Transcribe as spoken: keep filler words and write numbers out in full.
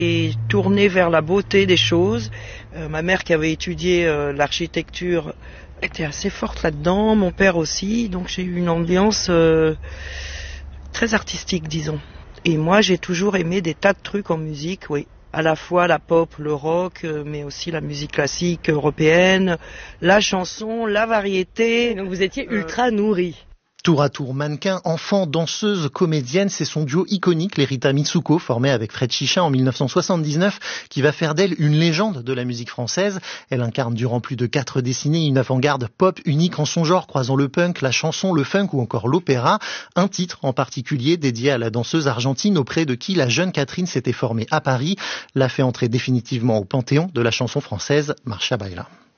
Et tournée vers la beauté des choses. Euh, ma mère qui avait étudié euh, l'architecture était assez forte là-dedans, mon père aussi, donc j'ai eu une ambiance euh, très artistique, disons. Et moi, j'ai toujours aimé des tas de trucs en musique, oui. À la fois la pop, le rock, mais aussi la musique classique européenne, la chanson, la variété. Et donc vous étiez ultra euh... nourri. Tour à tour mannequin, enfant, danseuse, comédienne, c'est son duo iconique, les Rita Mitsuko, formé avec Fred Chichin en dix-neuf cent soixante-dix-neuf, qui va faire d'elle une légende de la musique française. Elle incarne durant plus de quatre décennies une avant-garde pop unique en son genre, croisant le punk, la chanson, le funk ou encore l'opéra. Un titre en particulier dédié à la danseuse argentine auprès de qui la jeune Catherine s'était formée à Paris, l'a fait entrer définitivement au panthéon de la chanson française, Marcha Baila.